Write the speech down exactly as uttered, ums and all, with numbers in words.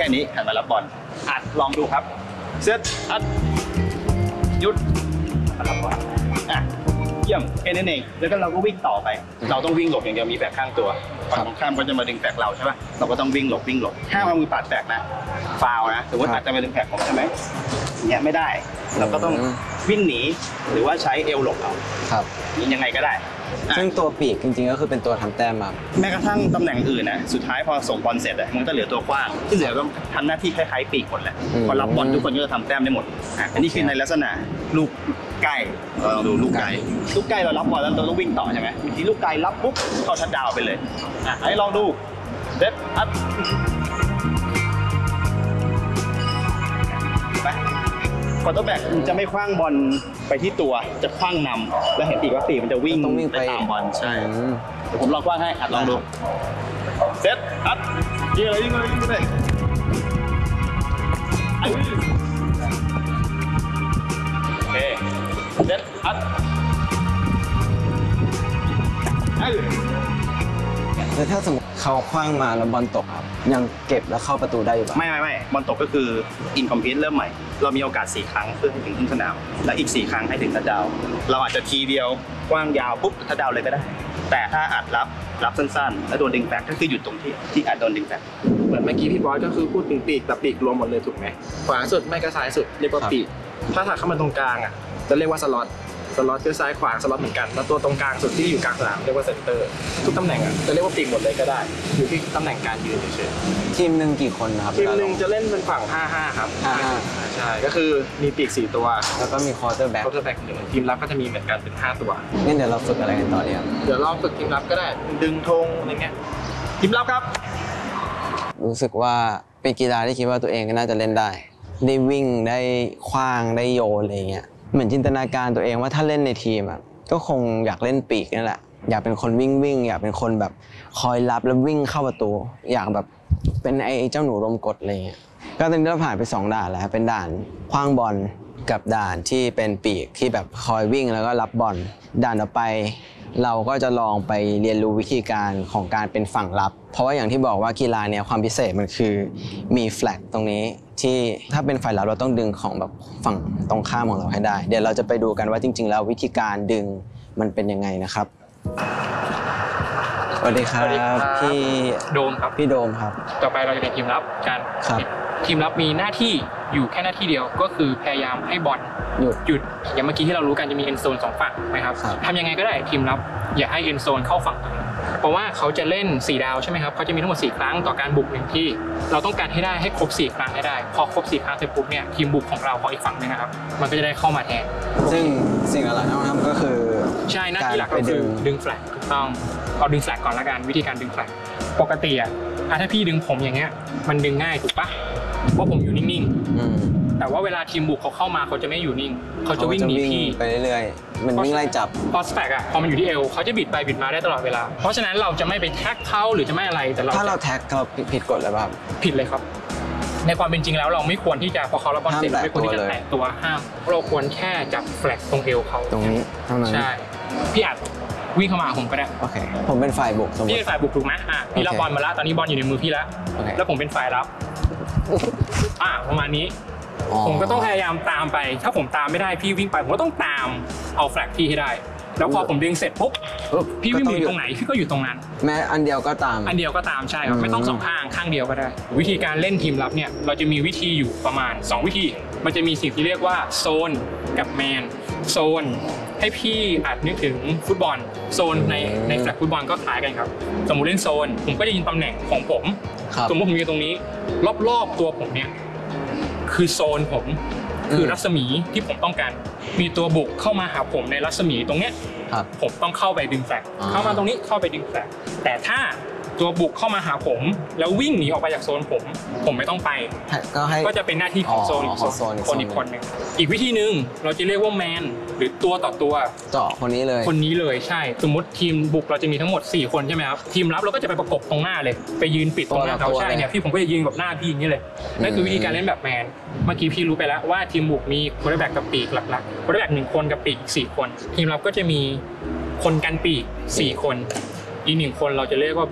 ค่นี้หันมารับบอลอัดลองดูครับเซตอัดหยุดรับบอลอ่ะเยี่ยมแค่นั้นเองแล้วก็เราก็วิ่งต่อไปเราต้องวิ่งหลบอย่างเดียวมีแฝกข้างตัวฝั่งตรงข้ามก็จะมาดึงแฝกเราใช่ป่ะเราก็ต้องวิ่งหลบวิ่งหลบห้ามเอามือปาดแฝกนะฟาวนะสมมติอาจจะมาดึงแฝกผมใช่ไหมเนี่ยไม่ได้เราก็ต้องวิ่งหนีหรือว่าใช้เอวหลบเอาครับยังไงก็ได้ซึ่งตัวปีกจริงๆก็คือเป็นตัวทำแต้มมาแม้กระทั่งตำแหน่งอื่นนะสุดท้ายพอส่งบอลเสร็จอะมันก็เหลือตัวกว้างที่เหลือต้องทำหน้าที่คล้ายๆปีกหมดแหละพอรับบอลทุกคนก็จะทำแต้มได้หมดอ่ะอันนี้คือในลักษณะลูกไก่เราลองดูลูกไก่ลูกไก่เรารับบอลแล้วเราต้องวิ่งต่อใช่ไหมบางทีลูกไก่รับปุ๊บเข้าชัดดาวไปเลยอ่ะให้ลองดูเด็ดอัดไปคอร์เตอร์แบ็กจะไม่คว้างบอลไปที่ตัวจะคว้างนำแล้วเห็นปีกว่าปีกมันจะวิ่งไปตามบอลใช่เดี๋ยวผมลองคว้างให้อัดลองดูเซตอัดยิงเลยยิงเลยยิงเลยโอเคเซตอัดแล้วถ้าสมมติเขาคว้างมาแล้วบอลตกครับยังเก็บแล้วเข้าประตูได้อยู่ป่ะไม่ไม่ไม่บอลตกก็คืออินคอมพลีทเริ่มใหม่เรามีโอกาสสี่ครั้งเพื่อให้ถึงครึ่งสนามและอีกสี่ครั้งให้ถึงทัชดาวน์เราอาจจะทีเดียวกว้างยาวปุ๊บทัชดาวน์เลยก็ได้แต่ถ้าอัดรับรับสั้นๆแล้วโดนดึงแฟกก็คือหยุดตรงที่ที่อัดโดนดึงแฟกเหมือนเมื่อกี้พี่บอสก็คือพูดถึงปีกแต่ปีกรวมหมดเลยถูกไหมขวาสุดไม่ก็ซ้ายสุดเรียกว่าปีกถ้าถักเข้ามาตรงกลางอ่ะจะเรียกว่าสล็อตสล็อตคือซ้ายขวาสล็อตเหมือนกันแล้วตัวตรงกลางสุดที่อยู่กลางสนามเรียกว่าเซนเตอร์ทุกตำแหน่งอ่ะจะเรียกว่าปีกหมดเลยก็ได้อยู่ที่ตำแหน่งการยืนเฉยๆทีมหนึ่งกี่คนครับทีมหนึ่งจะเล่นเป็นฝั่งห้าห้าครับห้าห้าใช่ก็คือมีปีกสี่ตัวแล้วก็มีคอร์เตอร์แบ็คคอร์เตอร์แบ็คหนึ่งทีมรับก็จะมีเหมือนกันเป็นห้าตัวงั้นเดี๋ยวเราฝึกอะไรกันต่อเนี่ยเดี๋ยวลองฝึกทีมรับก็ได้ดึงธงอะไรเงี้ยทีมรับครับรู้สึกว่าเป็นกีฬาที่คิดว่าตัวเองก็น่าจะเล่นได้ได้วิ่งได้คว้างได้โยนอะไรเงี้ยเหมือนจินตนาการตัวเองว่าถ้าเล่นในทีมอ่ะก็คงอยากเล่นปีกนั่นแหละอยากเป็นคนวิ่งวิ่งอยากเป็นคนแบบคอยรับแล้ววิ่งเข้าประตูอยากแบบเป็นไอ้เจ้าหนูลมกดอะไรเงี้ยก็ตอนนี้เราผ่านไปสองด่านแล้วเป็นด่านคว้างบอลกับด่านที่เป็นปีกที่แบบคอยวิ่งแล้วก็รับบอลด่านต่อไปเราก็จะลองไปเรียนรู้วิธีการของการเป็นฝั่งรับเพราะว่าอย่างที่บอกว่ากีฬาเนี่ยความพิเศษมันคือมีแฟลกตรงนี้ที่ถ้าเป็นฝ่ายรับเราต้องดึงของแบบฝั่งตรงข้ามของเราให้ได้เดี๋ยวเราจะไปดูกันว่าจริงๆแล้ววิธีการดึงมันเป็นยังไงนะครับสวัสดีครับพี่โดมครับพี่โดมครับต่อไปเราจะเป็นทีมรับกันครับทีมรับมีหน้าที่อยู่แค่หน้าที่เดียวก็คือพยายามให้บอลหยุดหยุดอย่างเมื่อกี้ที่เรารู้กันจะมีเอ็นโซนสองฝั่งนะครับทำยังไงก็ได้ทีมรับอย่าให้เอ็นโซนเข้าฝั่งเพราะว่าเขาจะเล่นสี่ดาวใช่ไหมครับเขาจะมีทั้งหมดสี่ครั้งต่อการบุกหนึ่งที่เราต้องการให้ได้ให้ครบสี่ครั้งให้ได้พอครบสี่ครั้งเสร็จปุ๊บเนี่ยทีมบุกของเราของอีกฝั่งนึงนะครับมันก็จะได้เข้ามาแทนซึ่งสิ่งหลักๆที่ต้องทำก็คือใช่หน้าที่หลักก็คือดึงแฟลกถูกต้องเอาดึงแฟลกก่อนละกันวิธีการดึงแฟลกปกติอ่ะถ้าพี่ดึงผมอย่างเงี้ยมันดึงง่ายถูกปะเพราะผมอยู่นิ่งๆแต่ว่าเวลาทีมบุกเขาเข้ามาเขาจะไม่อยู่นิ่งเขาจะวิ่งหนีพี่ไปเรื่อยๆมันวิ่งไล่จับพอสแต็กอ่ะพอมันอยู่ที่เอวเขาจะบิดไปบิดมาได้ตลอดเวลาเพราะฉะนั้นเราจะไม่ไปแท็กเขาหรือจะไม่อะไรแต่เราถ้าเราแท็กเราผิดกฎเลยป่ะผิดเลยครับในความเป็นจริงแล้วเราไม่ควรที่จะพอเขารับบอลเสร็จไม่ควรที่จะแตะตัวห้ามเราควรแค่จับแฟลกตรงเอวเขาตรงนี้เท่านั้นใช่พี่อัดวิ่งเข้ามาผมก็ได้โอเคผมเป็นฝ่ายบุกพี่เป็นฝ่ายบุกถูกไหมอ่ะพี่รับบอลมาแล้วตอนนี้บอลอยู่ในมือพี่แล้วแล้วผมเป็นฝ่ายรับอ่ะประมาณนี้ผมก็ต้องพยายามตามไปถ้าผมตามไม่ได้พี่วิ่งไปผมก็ต้องตามเอาแฟลกพี่ให้ได้แล้วพอผมดึงเสร็จปุ๊บพี่วิ่งอยู่ตรงไหนพี่ก็อยู่ตรงนั้นแม้อันเดียวก็ตามอันเดียวก็ตามใช่ครับไม่ต้องสองข้างข้างเดียวก็ได้วิธีการเล่นทีมรับเนี่ยเราจะมีวิธีอยู่ประมาณสองวิธีมันจะมีสิ่งที่เรียกว่าโซนกับแมนโซนให้พี่อาจนึกถึงฟุตบอลโซนในในแฟลกฟุตบอลก็คล้ายกันครับสมมุติเล่นโซนผมก็จะยิงตำแหน่งของผมสมมติผมยืนตรงนี้รอบๆตัวผมเนี่ยคือโซนผมคือรัศมีที่ผมต้องการมีตัวบุกเข้ามาหาผมในรัศมีตรงเนี้ยผมต้องเข้าไปดึงแฟลกเข้ามาตรงนี้เข้าไปดึงแฟลกแต่ถ้าตัวบุกเข้ามาหาผมแล้ววิ่งหนีออกไปจากโซนผมผมไม่ต้องไปก็จะเป็นหน้าที่ของโซนอีกโซนคนอีกคนหนึ่งอีกวิธีหนึ่งเราจะเรียกว่าแมนหรือตัวต่อตัวเจาะคนนี้เลยคนนี้เลยใช่สมมติทีมบุกเราจะมีทั้งหมดสี่คนใช่ไหมครับทีมรับเราก็จะไปประกบตรงหน้าเลยไปยืนปิดตรงหน้าเขาใช่เนี่ยพี่ผมก็จะยืนกับหน้าพี่อย่างนี้เลยนั่นคือวิธีการเล่นแบบแมนเมื่อกี้พี่รู้ไปแล้วว่าทีมบุกมีโค้ชแบ็กกับปีกหลักๆโค้ชแบ็กหนึ่งคนกับปีกอีกสี่คนทีมรับก็จะมีคนกันปีกสี่คนอีกหนึ่งคนเราจะเรียกว่า